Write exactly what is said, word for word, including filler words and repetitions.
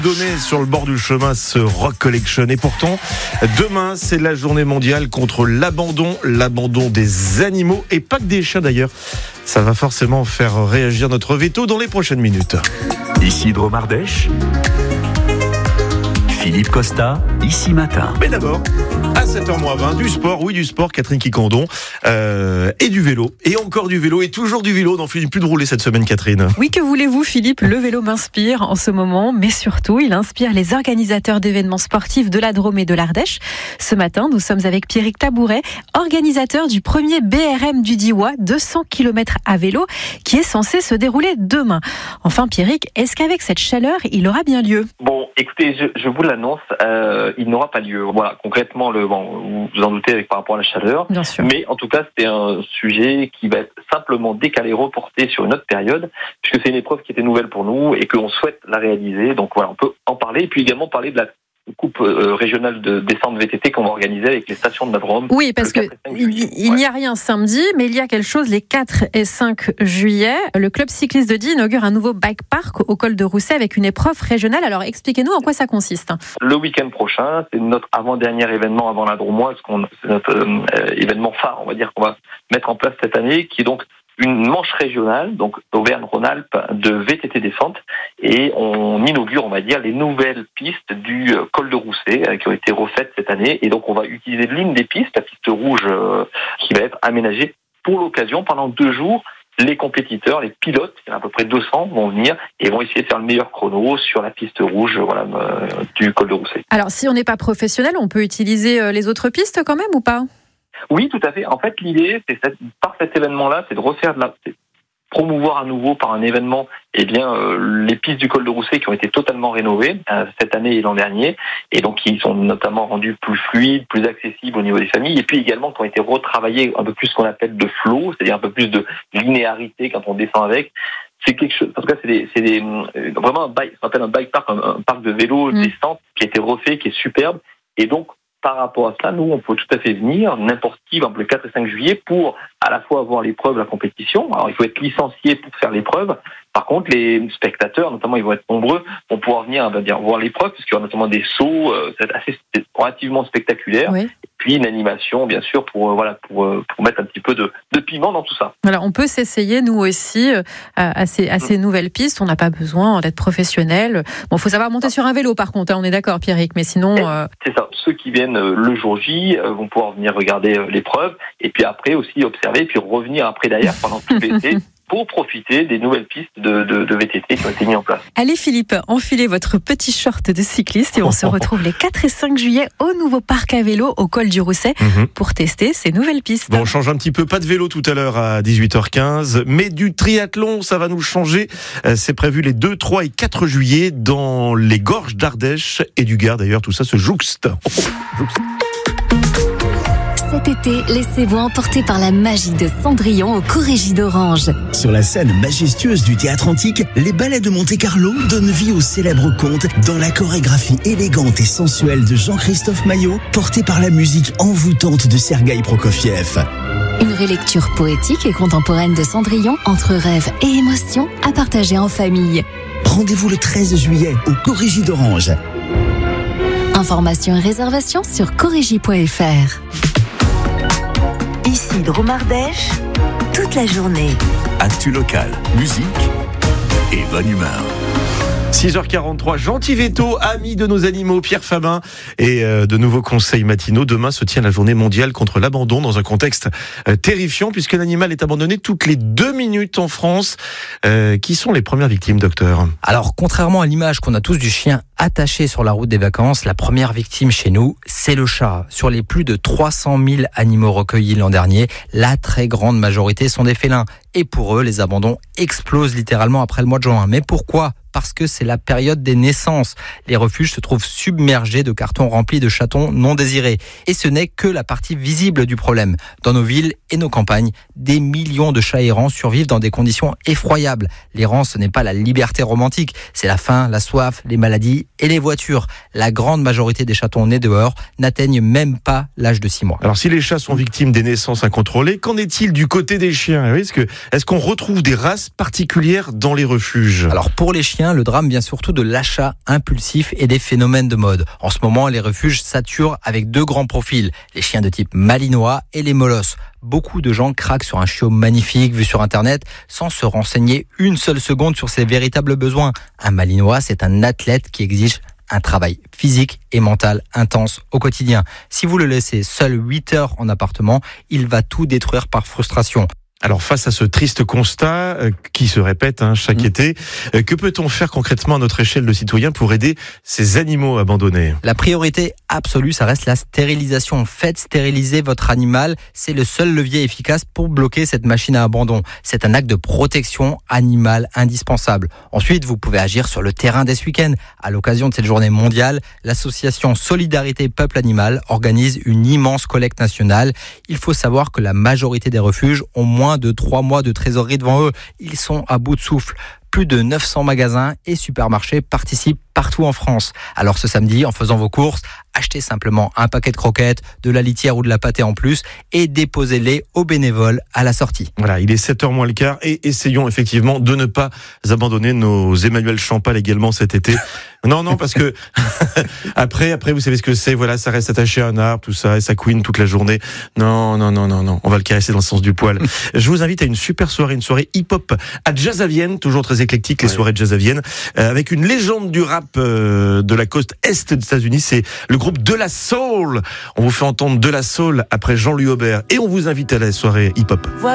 Donné sur le bord du chemin ce Rock Collection. Et pourtant, demain, c'est la journée mondiale contre l'abandon, l'abandon des animaux et pas que des chiens d'ailleurs. Ça va forcément faire réagir notre veto dans les prochaines minutes. Isidro Mardèche, Philippe Costa, ici matin. Mais d'abord, à sept heures moins vingt, du sport, oui du sport, Catherine Quicandon, euh, et du vélo, et encore du vélo, et toujours du vélo, n'en finit plus de rouler cette semaine Catherine. Oui, que voulez-vous Philippe, le vélo m'inspire en ce moment, mais surtout il inspire les organisateurs d'événements sportifs de la Drôme et de l'Ardèche. Ce matin, nous sommes avec Pierrick Tabouret, organisateur du premier B R M du Diois, deux cents kilomètres à vélo, qui est censé se dérouler demain. Enfin Pierrick, est-ce qu'avec cette chaleur, il aura bien lieu ? Bon, écoutez, je, je vous l'annonce, euh, il n'aura pas lieu. Voilà, concrètement, le, bon, vous vous en doutez avec par rapport à la chaleur. Bien sûr. Mais en tout cas, c'est un sujet qui va être simplement décalé, reporté sur une autre période, puisque c'est une épreuve qui était nouvelle pour nous et que l'on souhaite la réaliser. Donc voilà, on peut en parler et puis également parler de la coupe euh, régionale de descente V T T qu'on va organiser avec les stations de la Drôme. Oui, parce que il, il n'y a rien samedi, mais il y a quelque chose les quatre et cinq juillet. Le club cycliste de Die inaugure un nouveau bike park au col de Rousset avec une épreuve régionale. Alors expliquez-nous en quoi ça consiste. Le week-end prochain, c'est notre avant-dernier événement avant la Drômoise, c'est notre euh, événement phare, on va dire, qu'on va mettre en place cette année, qui est donc une manche régionale, donc Auvergne-Rhône-Alpes, de V T T descente, et on inaugure, on va dire, les nouvelles pistes du col de Rousset euh, qui ont été refaites cette année, et donc on va utiliser l'une des pistes, la piste rouge, euh, qui va être aménagée pour l'occasion pendant deux jours. Les compétiteurs, les pilotes, il y en a à peu près deux cents, vont venir et vont essayer de faire le meilleur chrono sur la piste rouge, voilà, euh, du col de Rousset. Alors si on n'est pas professionnel, on peut utiliser les autres pistes quand même ou pas ? Oui, tout à fait. En fait, l'idée, c'est cette, par cet événement-là, c'est de refaire de la, promouvoir à nouveau par un événement, eh bien, euh, les pistes du col de Rousset qui ont été totalement rénovées euh, cette année et l'an dernier, et donc qui sont notamment rendues plus fluides, plus accessibles au niveau des familles, et puis également qui ont été retravaillées un peu plus ce qu'on appelle de flow, c'est-à-dire un peu plus de linéarité quand on descend avec. C'est quelque chose. En tout cas, c'est, des, c'est des, euh, vraiment un bike, ça s'appelle un bike park, un, un parc de vélo mmh. descente qui a été refait, qui est superbe, et donc par rapport à cela, nous, on peut tout à fait venir, n'importe qui, entre le quatre et cinq juillet, pour à la fois avoir l'épreuve, la compétition. Alors, il faut être licencié pour faire l'épreuve. Par contre, les spectateurs, notamment, ils vont être nombreux, vont pouvoir venir, on va dire, voir l'épreuve, parce qu'il y aura notamment des sauts, euh, c'est assez, c'est relativement spectaculaire. Oui. Et puis, une animation, bien sûr, pour, euh, voilà, pour, euh, pour mettre un petit peu de, de piment dans tout ça. Alors, on peut s'essayer, nous aussi, euh, à, ces, à ces mmh. nouvelles pistes. On n'a pas besoin d'être professionnel. Bon, il faut savoir monter sur un vélo, par contre, hein, on est d'accord, Pierrick, mais sinon... Euh... C'est ça. Ceux qui viennent le jour J vont pouvoir venir regarder l'épreuve et puis après aussi observer et puis revenir après derrière pendant tout l'été pour profiter des nouvelles pistes de, de, de V T T qui ont été mises en place. Allez Philippe, enfilez votre petit short de cycliste et on se retrouve les quatre et cinq juillet au nouveau parc à vélo au col du Rousset mmh. pour tester ces nouvelles pistes. Bon, on change un petit peu, pas de vélo tout à l'heure à dix-huit heures quinze, mais du triathlon, ça va nous changer. C'est prévu les deux, trois et quatre juillet dans les gorges d'Ardèche et du Gard d'ailleurs, tout ça se jouxte. jouxte. Cet été, laissez-vous emporter par la magie de Cendrillon au Corrégie d'Orange. Sur la scène majestueuse du théâtre antique, les ballets de Monte-Carlo donnent vie au célèbre conte dans la chorégraphie élégante et sensuelle de Jean-Christophe Maillot, portée par la musique envoûtante de Sergueï Prokofiev. Une relecture poétique et contemporaine de Cendrillon, entre rêve et émotion, à partager en famille. Rendez-vous le treize juillet au Corrégie d'Orange. Informations et réservations sur corrégie point f r. Isidro Mardèche, toute la journée. Actu local, musique et bonne humeur. six heures quarante-trois, gentil veto, ami de nos animaux, Pierre Fabin, et euh, de nouveaux conseils matinaux. Demain se tient la journée mondiale contre l'abandon dans un contexte euh, terrifiant puisque l'animal est abandonné toutes les deux minutes en France. Euh, qui sont les premières victimes, docteur ? Alors, contrairement à l'image qu'on a tous du chien attaché sur la route des vacances, la première victime chez nous, c'est le chat. Sur les plus de trois cent mille animaux recueillis l'an dernier, la très grande majorité sont des félins. Et pour eux, les abandons explosent littéralement après le mois de juin. Mais pourquoi ? Parce que c'est la période des naissances. Les refuges se trouvent submergés de cartons remplis de chatons non désirés. Et ce n'est que la partie visible du problème. Dans nos villes et nos campagnes, des millions de chats errants survivent dans des conditions effroyables. L'errance, ce n'est pas la liberté romantique, c'est la faim, la soif, les maladies Et les voitures, la grande majorité des chatons nés dehors n'atteignent même pas l'âge de six mois. Alors si les chats sont victimes des naissances incontrôlées, qu'en est-il du côté des chiens ? Est-ce que, est-ce qu'on retrouve des races particulières dans les refuges ? Alors pour les chiens, le drame vient surtout de l'achat impulsif et des phénomènes de mode. En ce moment, les refuges saturent avec deux grands profils, les chiens de type malinois et les molosses. Beaucoup de gens craquent sur un chiot magnifique vu sur Internet sans se renseigner une seule seconde sur ses véritables besoins. Un malinois, c'est un athlète qui exige un travail physique et mental intense au quotidien. Si vous le laissez seul huit heures en appartement, il va tout détruire par frustration. Alors face à ce triste constat euh, qui se répète hein, chaque mmh. été, euh, que peut-on faire concrètement à notre échelle de citoyens pour aider ces animaux abandonnés ? La priorité absolue, ça reste la stérilisation. Faites stériliser votre animal, c'est le seul levier efficace pour bloquer cette machine à abandon. C'est un acte de protection animale indispensable. Ensuite, vous pouvez agir sur le terrain dès ce week-end. À l'occasion de cette journée mondiale, l'association Solidarité Peuple Animal organise une immense collecte nationale. Il faut savoir que la majorité des refuges ont moins de trois mois de trésorerie devant eux. Ils sont à bout de souffle. Plus de neuf cents magasins et supermarchés participent partout en France. Alors ce samedi, en faisant vos courses, achetez simplement un paquet de croquettes, de la litière ou de la pâtée en plus et déposez-les aux bénévoles à la sortie. Voilà, il est sept heures moins le quart et essayons effectivement de ne pas abandonner nos Emmanuel Champal également cet été. Non, non, parce que après, après, vous savez ce que c'est, voilà, ça reste attaché à un arbre, tout ça, et ça couine toute la journée. Non, non, non, non, non, on va le caresser dans le sens du poil. Je vous invite à une super soirée, une soirée hip-hop à Jazzavienne, toujours très éclectique, les ouais. soirées de Jazzavienne, euh, avec une légende du rap euh, de la côte est des États-Unis, c'est le groupe De La Soul. On vous fait entendre De La Soul après Jean-Louis Aubert et on vous invite à la soirée hip-hop.